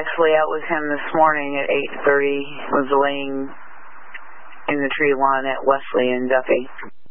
actually out with him this morning at 8:30. Was laying in the tree lawn at Wesley and Duffy.